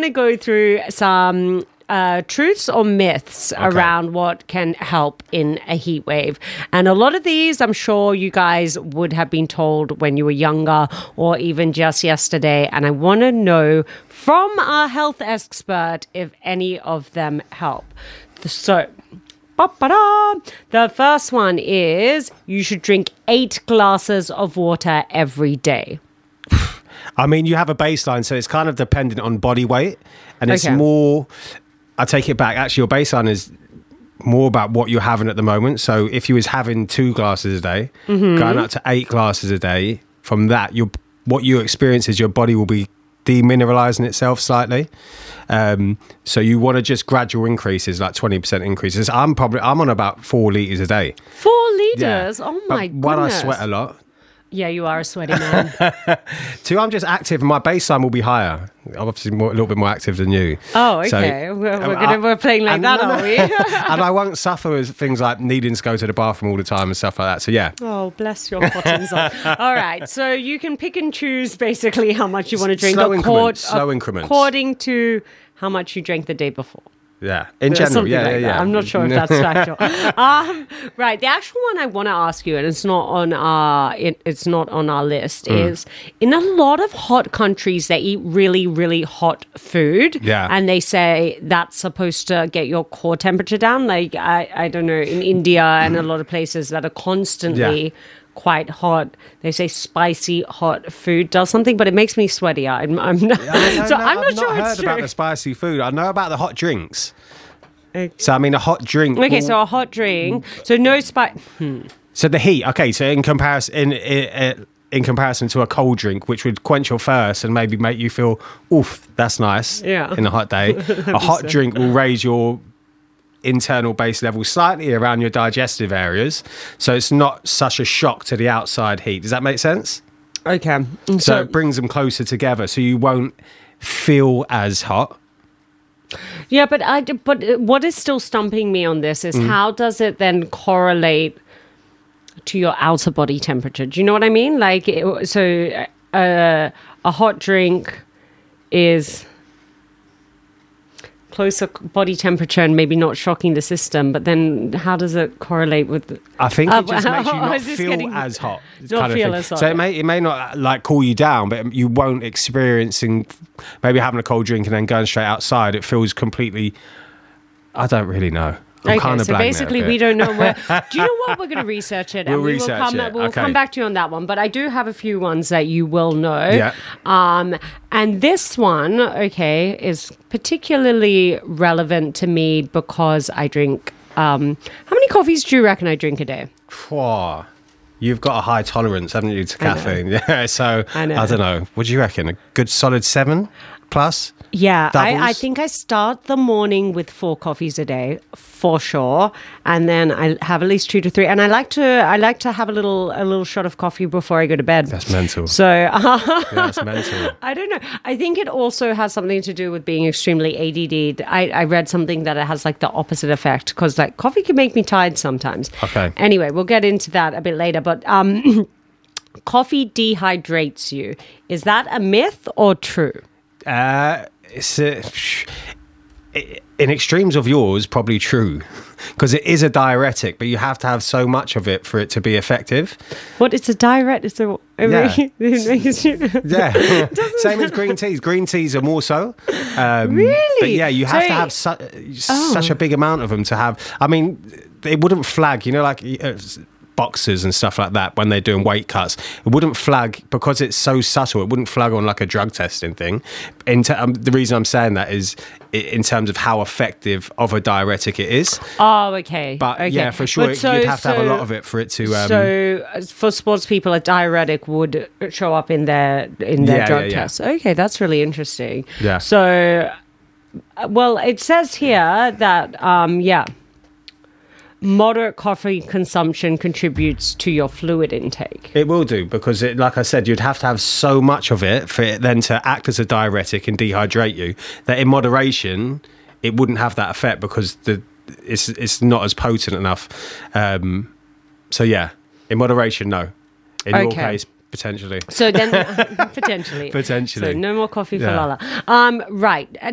want to go through some truths or myths around what can help in a heat wave. And a lot of these, I'm sure you guys would have been told when you were younger or even just yesterday. And I want to know from our health expert if any of them help. So, the first one is you should drink 8 glasses of water every day. I mean, you have a baseline, so it's kind of dependent on body weight. And it's more... I take it back. Actually, your baseline is more about what you're having at the moment. So if you was having 2 glasses a day, going up to 8 glasses a day, from that, what you experience is your body will be demineralizing itself slightly. So you want to just gradual increases, like 20% increases. I'm on about 4 liters a day. 4 liters? Yeah. Oh my goodness. One, I sweat a lot. Yeah, you are a sweaty man. 2, I'm just active and my baseline will be higher. I'm obviously a little bit more active than you. Oh, okay. So, we're playing like that, are we? And I won't suffer with things like needing to go to the bathroom all the time and stuff like that. So, yeah. Oh, bless your buttons. All right. So you can pick and choose basically how much you want to drink. Slow increments. According to how much you drank the day before. Yeah, in general, yeah. I'm not sure if that's factual. Right, the actual one I want to ask you, and it's not on our list, is in a lot of hot countries they eat really, really hot food. Yeah, and they say that's supposed to get your core temperature down. Like I don't know, in India and a lot of places that are constantly quite hot, they say spicy hot food does something, but it makes me sweaty. I'm not sure I've it's not heard true. about the spicy food. I know about the hot drinks. So I mean, a hot drink. Okay, so a hot drink. So no spice. So the heat. Okay, so in comparison to a cold drink, which would quench your thirst and maybe make you feel, oof, that's nice. Yeah. In a hot day, a hot drink will raise your internal base level slightly around your digestive areas, so it's not such a shock to the outside heat. Does that make sense? Okay. So it brings them closer together, so you won't feel as hot. Yeah, but what is still stumping me on this is how does it then correlate to your outer body temperature? Do you know what I mean? Like, a hot drink is closer body temperature and maybe not shocking the system, but then how does it correlate with? I think it just makes you not feel as hot. Not feel as hot. So it may not like cool you down, but you won't experiencing maybe having a cold drink and then going straight outside. It feels completely. I don't really know. I'm kind of so basically we don't know where. Do you know what? We're going to research it, and we'll come back to you on that one. But I do have a few ones that you will know. Yeah. And this one, is particularly relevant to me because I drink. How many coffees do you reckon I drink a day? Whoa. You've got a high tolerance, haven't you, to caffeine? Yeah. So I don't know. What do you reckon? A good solid 7 plus? Yeah, I think I start the morning with 4 coffees a day for sure, and then I have at least 2 to 3. And I like to have a little shot of coffee before I go to bed. That's mental. So that's mental. I don't know. I think it also has something to do with being extremely ADD. I read something that it has like the opposite effect because like coffee can make me tired sometimes. Okay. Anyway, we'll get into that a bit later, but coffee dehydrates you. Is that a myth or true? It's in extremes of yours, probably true, because it is a diuretic, but you have to have so much of it for it to be effective. What is a diuretic? Yeah, same as green teas. Green teas are more so. Really? But yeah, you have to have such a big amount of them to have. I mean, it wouldn't flag. You know, like. Boxers and stuff like that when they're doing weight cuts, it wouldn't flag because it's so subtle. It wouldn't flag on like a drug testing thing. The reason I'm saying that is in terms of how effective of a diuretic it is. Oh, okay. But yeah, for sure, you'd have to have a lot of it for it to. So for sports people, a diuretic would show up in their drug tests. Okay, that's really interesting. Yeah. So, well, it says here that moderate coffee consumption contributes to your fluid intake. It will do because, like I said, you'd have to have so much of it for it then to act as a diuretic and dehydrate you that in moderation it wouldn't have that effect because it's not as potent enough. So yeah, in moderation, no. In your case, potentially. So then potentially. Potentially. So no more coffee for Yeah. Lala. Right.